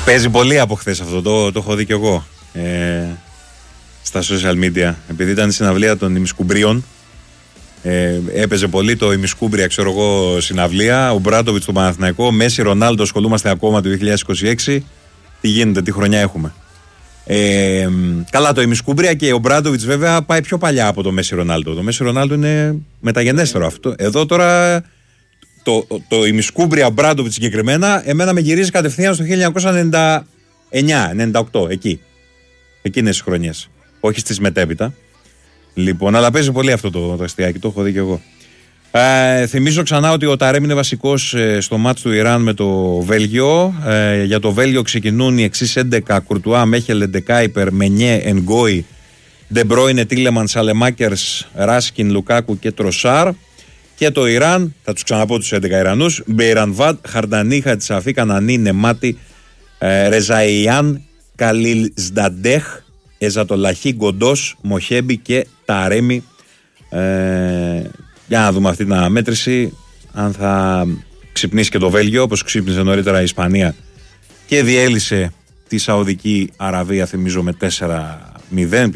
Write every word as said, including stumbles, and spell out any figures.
Παίζει πολύ από χθες αυτό, το, το έχω δει κι εγώ ε, στα social media. Επειδή ήταν η συναυλία των ημισκουμπρίων, ε, έπαιζε πολύ το ημισκούμπρια, ξέρω εγώ, συναυλία. Ο Μπράντοβιτς στο Παναθηναϊκό, Μέση, Ρονάλντο, ασχολούμαστε ακόμα το δύο χιλιάδες είκοσι έξι. Τι γίνεται, τι χρονιά έχουμε. Ε, καλά, το ημισκούμπρια και ο Μπράντοβιτς βέβαια πάει πιο παλιά από το Μέση Ρονάλντο. Το Μέση Ρονάλντο είναι μεταγενέστερο αυτό. Εδώ τώρα το, το, το ημισκούμπρια Μπράντοβιτς συγκεκριμένα, εμένα με γυρίζει κατευθείαν στο χίλια εννιακόσια ενενήντα εννιά ενενήντα οκτώ, εκεί. Εκείνες τις χρονιές. Όχι στις μετέπειτα. Λοιπόν, αλλά παίζει πολύ αυτό το, το αστιάκι, το έχω δει και εγώ. Ε, θυμίζω ξανά ότι ο Ταρέμ είναι βασικός ε, στο μάτς του Ιράν με το Βέλγιο. Ε, για το Βέλγιο ξεκινούν οι εξής έντεκα: Κουρτουά, Μέχελ, Ντεκάιπερ, Μενιέ, Ενγκόι, Ντεμπρόινε, Τίλεμαν, Σαλεμάκερς, Ράσκιν, Λουκάκου και Τροσάρ. Και το Ιράν, θα τους ξαναπώ τους έντεκα Ιρανούς: Μπεϊρανβάτ, Χαρντανί, Χατσαφή, Κανανί, Νεμάτι, ε, Ρεζαϊάν, Καλιλζνταντέχ, Εζατολαχή, Γκοντός, Μοχέμπι και Ταρέμι. Ε, για να δούμε αυτή την αναμέτρηση, αν θα ξυπνήσει και το Βέλγιο, όπως ξύπνησε νωρίτερα η Ισπανία και διέλυσε τη Σαουδική Αραβία, θυμίζω, με τέσσερα μηδέν.